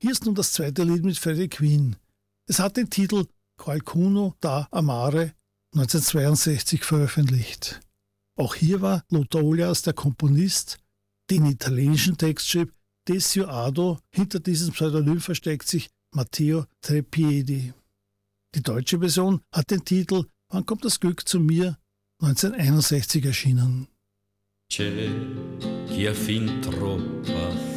Hier ist nun das zweite Lied mit Freddie Quinn. Es hat den Titel Qualcuno da Amare 1962 veröffentlicht. Auch hier war Lothar Olias der Komponist. Den italienischen Text schrieb Desio Ado. Hinter diesem Pseudonym versteckt sich Matteo Trepiedi. Die deutsche Version hat den Titel Wann kommt das Glück zu mir 1961 erschienen. C'è chi ha fin troppa